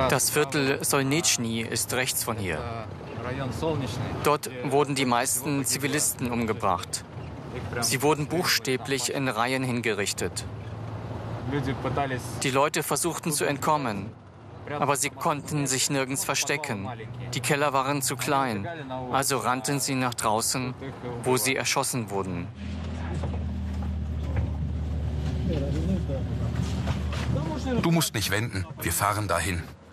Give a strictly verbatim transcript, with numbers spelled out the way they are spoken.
Das Viertel Solnitschny ist rechts von hier. Dort wurden die meisten Zivilisten umgebracht. Sie wurden buchstäblich in Reihen hingerichtet. Die Leute versuchten zu entkommen, aber sie konnten sich nirgends verstecken. Die Keller waren zu klein, also rannten sie nach draußen, wo sie erschossen wurden. Du musst nicht wenden, wir fahren dahin.